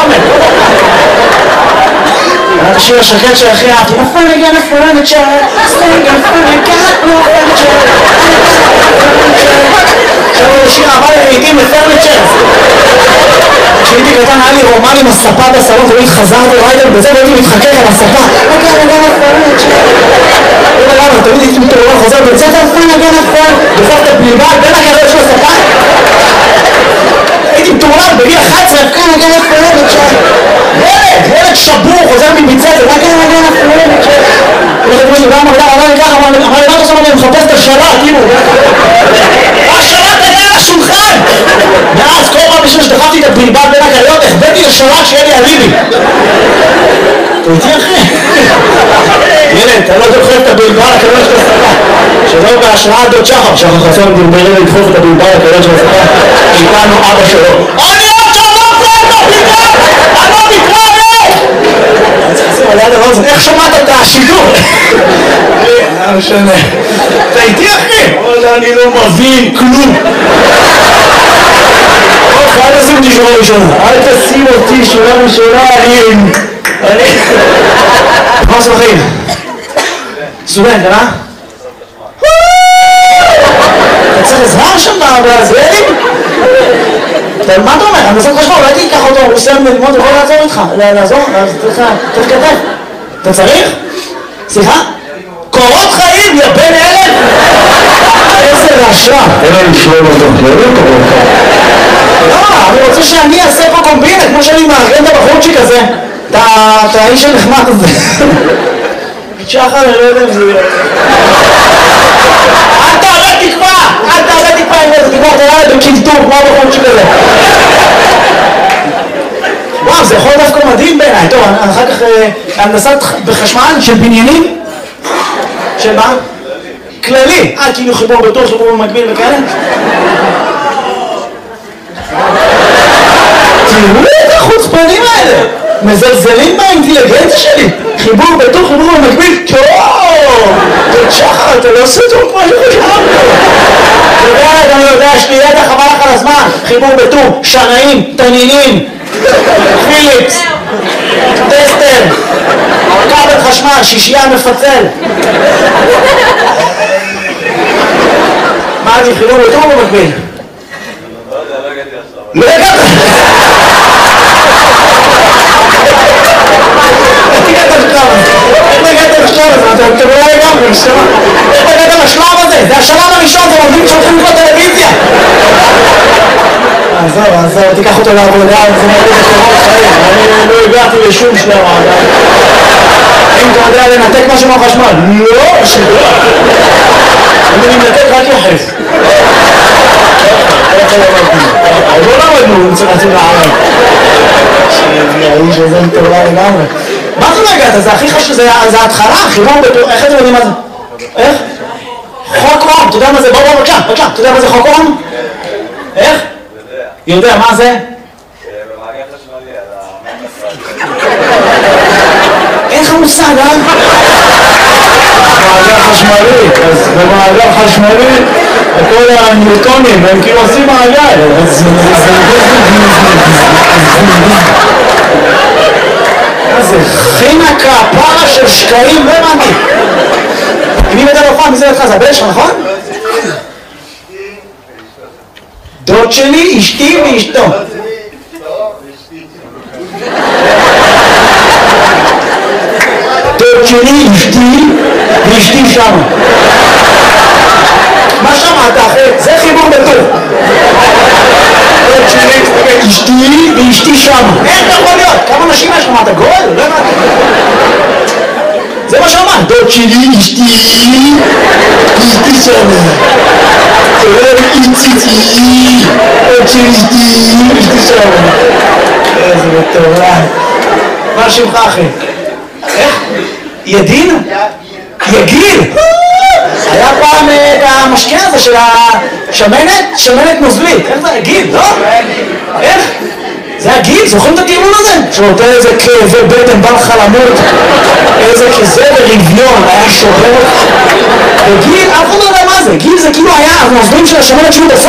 עומד. השיר השקט שהכי אהבתי, נפל הגן הפרנצ'ר, סטנג הפרנצ'ר, עכשיו הוא שיר אהבה לעיתים לפרנצ'ר. כשהייתי קטן היה לי רומן עם הספה בסלון, תמיד חזרתי ריידר בזה והייתי מתחכך על הספה. הגן הפרנצ'ר. למה? תמיד הייתי מתעורר חוזר בצאת הפרנצ'ר, הגן הפרנצ'ר, דופק את הבלבל בין הקרב של הספה. הייתי מתעורר בגיל 11, הגן הפרנצ'ר. ילד שבור, חוזר מביצת, הגן הפרנצ'ר. אמר לי ככה, אמר לי מה אתה עושה? אני מחפש את השלט, אימו. השלט היה על השולחן! מאז כל פעם בשביל שדחפתי את הבלבל בין הקריות, החבאתי לשלט שיהיה לי אליבי. אתה איתי אחי? ילד, אתה לא דוחף את הבלבל הקריות של הספה. שלא בהשראה דוד שחר. שחר חסון בלבלים לדחוף את הבלבל הקריות של הספה. איתנו אבא שלו. אני עוד שלא קורא את הבלבל! אני לא מתראה! איך שמעת את השידור? לא משנה. אתה איתי אחי? אני לא מבין כלום. אל תשים אותי שורה ראשונה. אל תשים אותי שורה ראשונה. מה עושה בחיים? סטודנט, אה? אתה צריך עזרה שם בעזריאלים? מה אתה אומר? אני עושה חשמל, אולי תיקח אותו, הוא עושה ללמוד, הוא יכול לעזור איתך. לעזור? צריך כתב. אתה צריך? סליחה? קורות חיים, יא בן אלף! איזה רשע! אין לי לשלום אותו, לא קורות חיים. לא, אני רוצה שאני אעשה פה קומבינה, כמו שאני מארגן את הבחורצ'יק הזה. את האיש הנחמד הזה. שחר, אני לא יודע אם זה יהיה. אל תאבד תקווה! אל תאבד תקווה אם זה תקווה, אתה יודע בקלטור, כמו הבחורצ'יק הזה. וואו, זה יכול דווקא מדהים בעיניי. טוב, אחר כך הנדסת בחשמל של בניינים. של מה? כללי. כאילו חיבור בטוח, חיבור במקביל וכאלה. תראו את החוצפנים האלה. מזלזלים באינטליגנציה שלי. חיבור בטוח, חיבור במקביל. טוב! תודה שחר, אתה לא עושה טוב כמו שחשבתי. אני יודע, יש לי ידע חבל לך על הזמן. חיבור בטוח, שנאים, תנינים. פיליפס, טסטר, כבל חשמל, שישייה מפצל. מה אני חילום יותר או במקביל? לא הגעת! איך הגעת לשלב הזה? אתם לא הגעתם לשלב הזה. איך הגעת לשלב הזה? זה השלב הראשון, זה עובדים שהולכים לקרוא טלוויזיה. עזוב, תיקח אותו לעבודה, זה מראה בקורות חיים. אני לא הגעתי לשום שלב עדיין. אם אתה יודע לנתק משהו מהחשמל? לא, שלא. אני מנתק רק יחס. לא למדנו, רצינו לערב. האיש הזה מטורלל לגמרי. מה זה לא הגעת? זה הכי חשוב, זה ההתחלה, חיבור בטור, איך אתם יודעים מה זה? איך? חוק אום, אתה יודע מה זה? בוא, בבקשה, אתה יודע מה זה חוק אום? איך? יודע, מה זה? במעגל חשמלי, אין לך מושג, אה? במעגל חשמלי, אז במעגל חשמלי, כל הניוטונים, הם כאילו עושים מעגל. מה זה? חינקה, פרה של שקעים, לא הבנתי. מי מדבר פעם, מי זה לך? זה הבן שלך, נכון? דוד שלי, אשתי ואשתו. דוד שלי, אשתי ואשתי שם. מה שמעת אחרי? זה חיבור בטוב. דוד שלי, אשתי ואשתי שם. איך אתה יכול להיות? כמה נשים יש לך? מה אתה גול? לא הבנתי. זה מה שאמרת. דוד שלי, אשתי ואשתי שם. איציצי, עוד שלישתי, אשתי שם. איזה מטורף. מה שמך אחי? איך? ידין? יגיל? היה פעם את המשקה הזה של השמנת? שמנת נוזלית. איך זה? גיל, לא? איך? זה הגיל? זוכרים את הטיעון הזה? שנותן איזה כאבי בטן, בא לך למות, איזה כזה ברביון, היה שובר. וגיל, אף אחד לא יודע מה זה. גיל זה כאילו היה הנוזלים של השמנת שהוא בסוף.